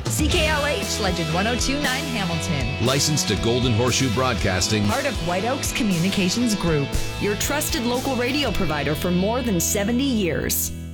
CKLH Legend 102.9 Hamilton. Licensed to Golden Horseshoe Broadcasting. Part of White Oaks Communications Group. Your trusted local radio provider for more than 70 years.